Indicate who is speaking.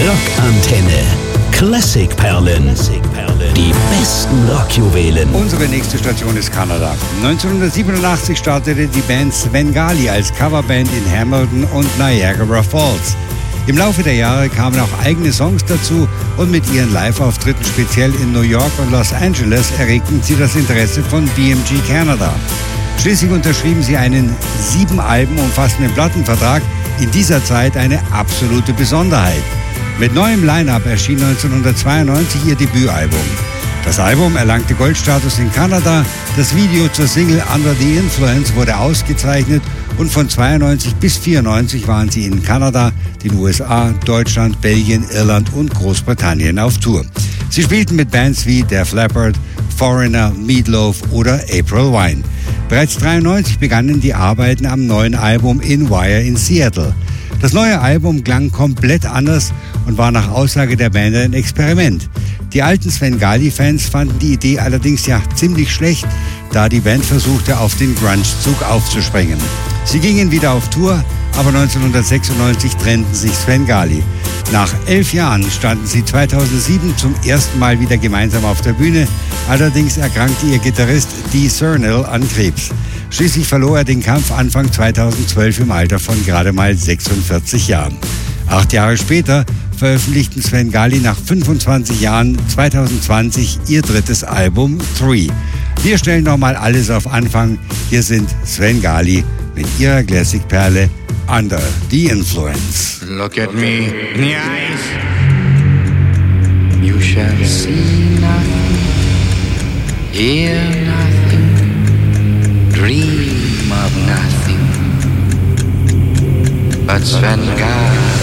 Speaker 1: Rockantenne. Klassikperlen. Die besten Rockjuwelen.
Speaker 2: Unsere nächste Station ist Kanada. 1987 startete die Band Svengali als Coverband in Hamilton und Niagara Falls. Im Laufe der Jahre kamen auch eigene Songs dazu und mit ihren Live-Auftritten speziell in New York und Los Angeles erregten sie das Interesse von BMG Canada. Schließlich unterschrieben sie einen 7 Alben umfassenden Plattenvertrag, in dieser Zeit eine absolute Besonderheit. Mit neuem Line-Up erschien 1992 ihr Debütalbum. Das Album erlangte Goldstatus in Kanada, das Video zur Single Under the Influence wurde ausgezeichnet und von 92 bis 94 waren sie in Kanada, den USA, Deutschland, Belgien, Irland und Großbritannien auf Tour. Sie spielten mit Bands wie Def Leppard, Foreigner, Meatloaf oder April Wine. Bereits 1993 begannen die Arbeiten am neuen Album In Wire in Seattle. Das neue Album klang komplett anders und war nach Aussage der Band ein Experiment. Die alten Svengali-Fans fanden die Idee allerdings ja ziemlich schlecht, da die Band versuchte, auf den Grunge-Zug aufzuspringen. Sie gingen wieder auf Tour, aber 1996 trennten sich Svengali. Nach 11 Jahren standen sie 2007 zum ersten Mal wieder gemeinsam auf der Bühne. Allerdings erkrankte ihr Gitarrist Dee Cernil an Krebs. Schließlich verlor er den Kampf Anfang 2012 im Alter von gerade mal 46 Jahren. 8 Jahre später veröffentlichten Svengali nach 25 Jahren 2020 ihr drittes Album 3. Wir stellen nochmal alles auf Anfang. Hier sind Svengali mit ihrer Classic-Perle Under the Influence.
Speaker 3: Look at me in the eyes. You shall see nothing, hear nothing, dream of nothing but Svengali.